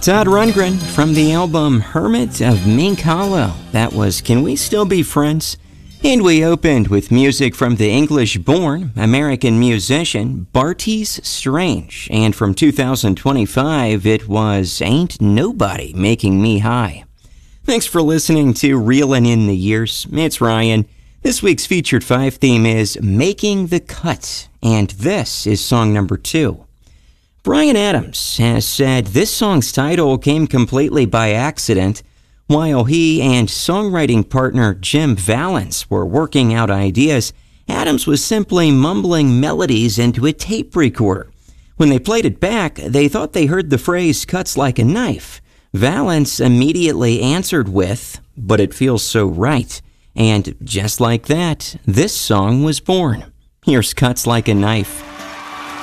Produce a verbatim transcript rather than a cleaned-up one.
Todd Rundgren from the album Hermit of Mink Hollow. That was Can We Still Be Friends? And we opened with music from the English-born American musician Bartees Strange. And from two thousand twenty-five, it was Ain't Nobody Making Me High. Thanks for listening to Reelin' in the Years. It's Ryan. This week's featured five theme is Making the Cut. And this is song number two. Bryan Adams has said this song's title came completely by accident. While he and songwriting partner Jim Vallance were working out ideas, Adams was simply mumbling melodies into a tape recorder. When they played it back, they thought they heard the phrase cuts like a knife. Vallance immediately answered with, but it feels so right. And just like that, this song was born. Here's Cuts Like a Knife.